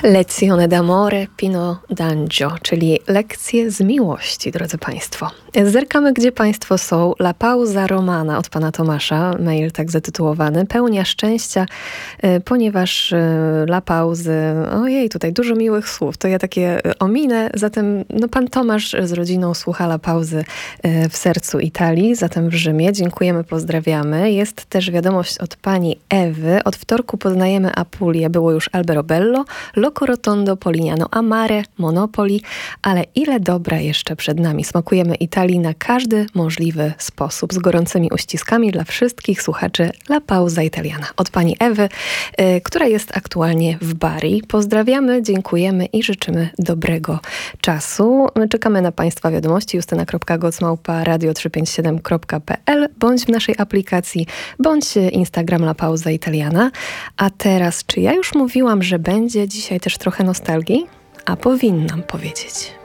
Lezione d'amore Pino d'Angio, czyli lekcje z miłości, drodzy Państwo. Zerkamy, gdzie Państwo są. La pauza romana od Pana Tomasza, mail tak zatytułowany, pełnia szczęścia, ponieważ la pauzy, ojej, tutaj dużo miłych słów, to ja takie ominę. Zatem Pan Tomasz z rodziną słucha la pauzy w sercu Italii, zatem w Rzymie. Dziękujemy, pozdrawiamy. Jest też wiadomość od Pani Ewy. Od wtorku poznajemy Apulię, było już Alberobello, Loco Rotondo, Polignano Amare, Monopoli, ale ile dobra jeszcze przed nami. Smakujemy Italii na każdy możliwy sposób. Z gorącymi uściskami dla wszystkich słuchaczy La Pauza Italiana. Od pani Ewy, która jest aktualnie w Bari. Pozdrawiamy, dziękujemy i życzymy dobrego czasu. My czekamy na Państwa wiadomości. justyna.goc@radio357.pl bądź w naszej aplikacji, bądź Instagram La Pauza Italiana. A teraz, czy ja już mówiłam, że będzie dzisiaj też trochę nostalgii? A powinnam powiedzieć.